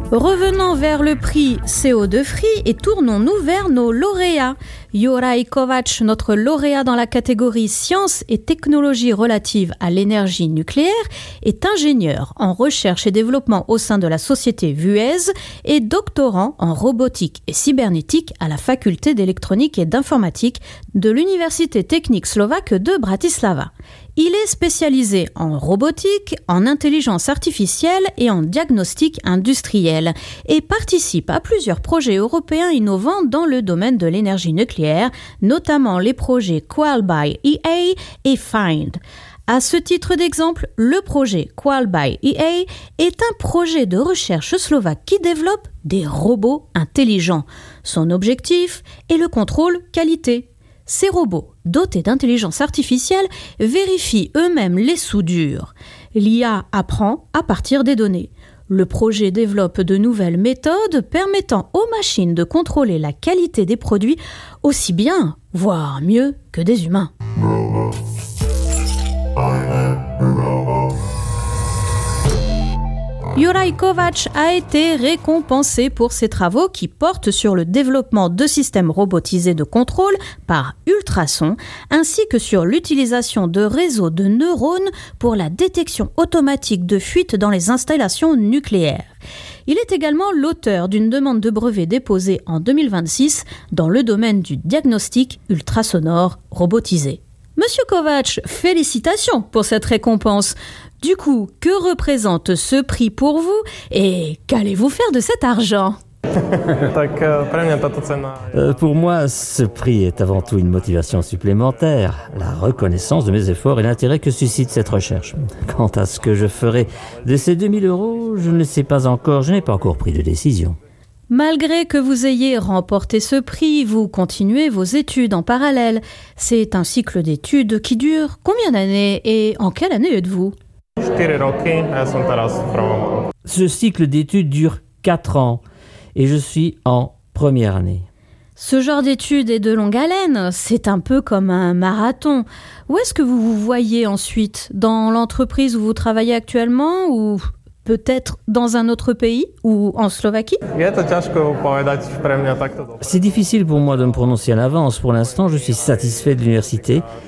Revenons vers le prix CO2 Free et tournons-nous vers nos lauréats. Juraj Kovács, notre lauréat dans la catégorie Sciences et technologies relatives à l'énergie nucléaire, est ingénieur en recherche et développement au sein de la société Vuez et doctorant en robotique et cybernétique à la faculté d'électronique et d'informatique de l'Université technique slovaque de Bratislava. Il est spécialisé en robotique, en intelligence artificielle et en diagnostic industriel et participe à plusieurs projets européens innovants dans le domaine de l'énergie nucléaire, notamment les projets Qual by EA et FIND. À ce titre d'exemple, le projet Qual by EA est un projet de recherche slovaque qui développe des robots intelligents. Son objectif est le contrôle qualité. Ces robots, dotés d'intelligence artificielle, vérifient eux-mêmes les soudures. L'IA apprend à partir des données. Le projet développe de nouvelles méthodes permettant aux machines de contrôler la qualité des produits aussi bien, voire mieux, que des humains. Juraj Kovács a été récompensé pour ses travaux qui portent sur le développement de systèmes robotisés de contrôle par ultrasons, ainsi que sur l'utilisation de réseaux de neurones pour la détection automatique de fuites dans les installations nucléaires. Il est également l'auteur d'une demande de brevet déposée en 2026 dans le domaine du diagnostic ultrasonore robotisé. Monsieur Kovács, félicitations pour cette récompense. Du coup, que représente ce prix pour vous et qu'allez-vous faire de cet argent ? Pour moi, ce prix est avant tout une motivation supplémentaire, la reconnaissance de mes efforts et l'intérêt que suscite cette recherche. Quant à ce que je ferai de ces 2000 €, je ne le sais pas encore, je n'ai pas encore pris de décision. Malgré que vous ayez remporté ce prix, vous continuez vos études en parallèle. C'est un cycle d'études qui dure combien d'années et en quelle année êtes-vous ? Ce cycle d'études dure 4 ans et je suis en première année. Ce genre d'études est de longue haleine, c'est un peu comme un marathon. Où est-ce que vous vous voyez ensuite ? Dans l'entreprise où vous travaillez actuellement ou peut-être dans un autre pays ou en Slovaquie ? C'est difficile pour moi de me prononcer à l'avance. Pour l'instant, je suis satisfait de l'université